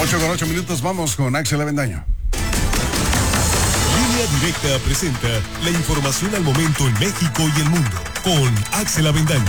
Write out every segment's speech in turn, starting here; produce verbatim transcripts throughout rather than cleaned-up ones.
ocho con ocho minutos, vamos con Axel Avendaño. Línea Directa presenta la información al momento en México y el mundo con Axel Avendaño.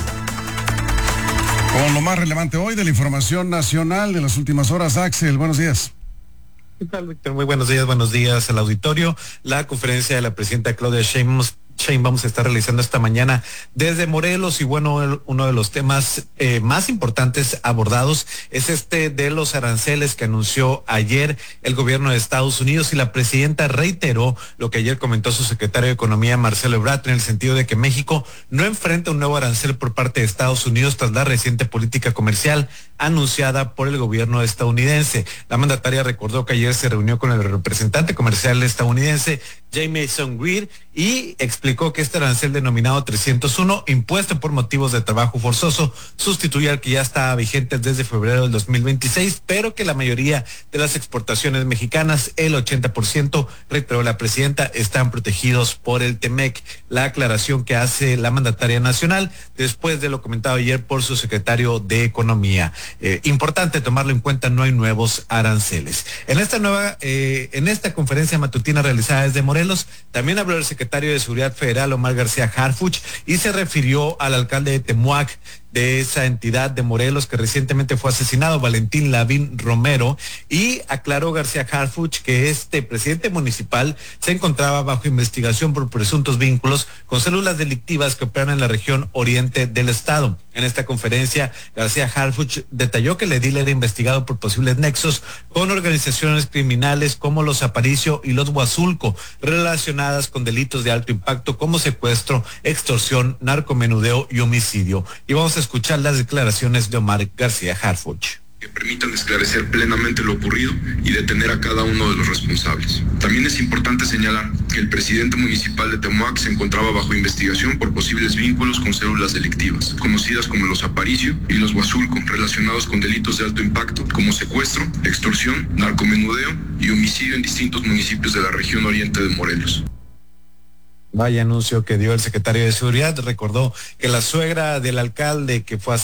Con lo más relevante hoy de la información nacional de las últimas horas, Axel, buenos días. ¿Qué tal, Víctor? Muy buenos días, buenos días al auditorio. La conferencia de la presidenta Claudia Sheinbaum Sheinbaum se está realizando esta mañana desde Morelos y bueno, el, uno de los temas eh, más importantes abordados es este de los aranceles que anunció ayer el gobierno de Estados Unidos y la presidenta reiteró lo que ayer comentó su secretario de Economía, Marcelo Ebrard, en el sentido de que México no enfrenta un nuevo arancel por parte de Estados Unidos tras la reciente política comercial anunciada por el gobierno estadounidense. La mandataria recordó que ayer se reunió con el representante comercial estadounidense, Jamieson Greer, y explicó que este arancel denominado trescientos uno, impuesto por motivos de trabajo forzoso, sustituye al que ya estaba vigente desde febrero del dos mil veintiséis, pero que la mayoría de las exportaciones mexicanas, el ochenta por ciento, reiteró la presidenta, están protegidos por el TEMEC. La aclaración que hace la mandataria nacional después de lo comentado ayer por su secretario de Economía. Eh, importante tomarlo en cuenta, no hay nuevos aranceles. En esta nueva, eh, en esta conferencia matutina realizada desde Morelos, también habló el secretario de Seguridad Federal, Omar García Harfuch, y se refirió al alcalde de Temuac, de esa entidad de Morelos que recientemente fue asesinado, Valentín Lavín Romero, y aclaró García Harfuch que este presidente municipal se encontraba bajo investigación por presuntos vínculos con células delictivas que operan en la región oriente del estado. En esta conferencia, García Harfuch detalló que el edil era investigado por posibles nexos con organizaciones criminales como los Aparicio y los Huazulco, relacionadas con delitos de alto impacto como secuestro, extorsión, narcomenudeo y homicidio. Y vamos a escuchar las declaraciones de Omar García Harfuch. Que permitan esclarecer plenamente lo ocurrido y detener a cada uno de los responsables. También es importante señalar que el presidente municipal de Temuac se encontraba bajo investigación por posibles vínculos con células delictivas, conocidas como los Aparicio y los Huazulco, relacionados con delitos de alto impacto como secuestro, extorsión, narcomenudeo y homicidio en distintos municipios de la región oriente de Morelos. Vaya anuncio que dio el secretario de Seguridad. Recordó que la suegra del alcalde que fue